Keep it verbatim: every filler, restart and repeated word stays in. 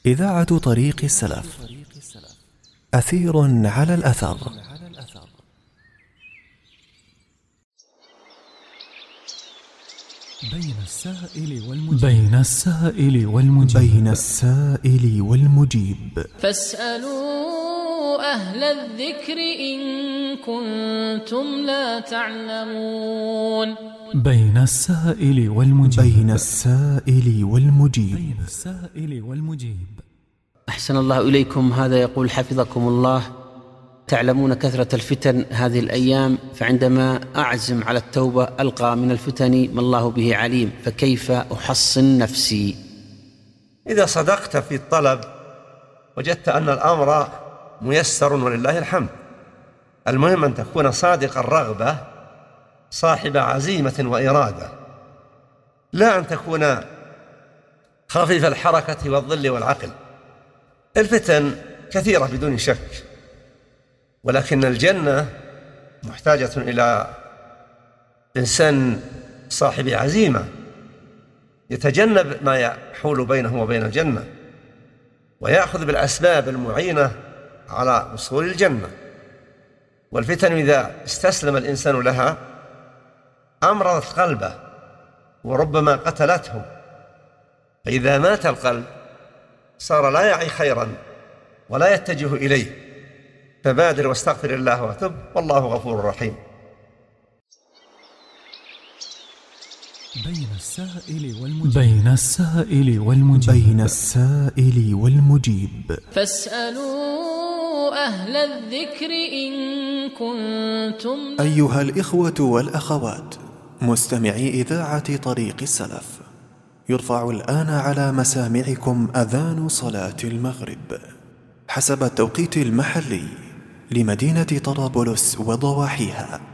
إذاعة طريق السلف، أثير على الأثر. بين السائل والمجيب بين السائل والمجيب بين السائل والمجيب فاسألوا أهل الذكر إن كنتم لا تعلمون. بين السائل والمجيب بين السائل والمجيب بين السائل والمجيب. أحسن الله إليكم. هذا يقول حفظكم الله: تعلمون كثرة الفتن هذه الأيام، فعندما أعزم على التوبة ألقى من الفتن ما الله به عليم، فكيف أحصن نفسي؟ إذا صدقت في الطلب وجدت أن الأمر ميسر ولله الحمد. المهم أن تكون صادق الرغبة صاحب عزيمة وإرادة، لا أن تكون خفيف الحركة والظل والعقل. الفتن كثيرة بدون شك، ولكن الجنة محتاجة إلى إنسان صاحب عزيمة يتجنب ما يحول بينه وبين الجنة، ويأخذ بالأسباب المعينة على وصول الجنة. والفتن إذا استسلم الإنسان لها أمرضت قلبه وربما قتلته، فإذا مات القلب صار لا يعي خيرا ولا يتجه إليه. فبادر واستغفر الله وتب، والله غفور رحيم. بين السائل والمجيب بين السائل والمجيب بين السائل والمجيب فاسألوا أهل الذكر إن كنتم. أيها الإخوة والأخوات مستمعي إذاعة طريق السلف، يرفع الآن على مسامعكم أذان صلاة المغرب حسب التوقيت المحلي لمدينة طرابلس وضواحيها.